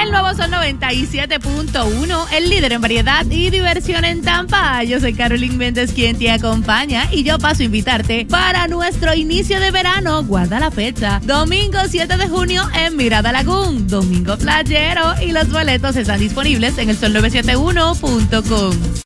El nuevo Sol 97.1, el líder en variedad y diversión en Tampa. Yo soy Carolyn Méndez, quien te acompaña, y yo paso a invitarte para nuestro inicio de verano. Guarda la fecha, domingo 7 de junio en Mirada Lagoon, domingo playero, y los boletos están disponibles en el sol971.com.